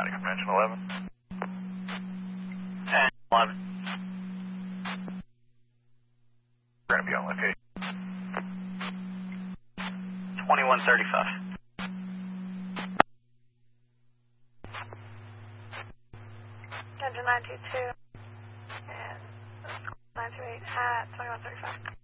County Convention 11. 10, 11. We're going to be on location. 2135. Engine 922 and 928 at 2135.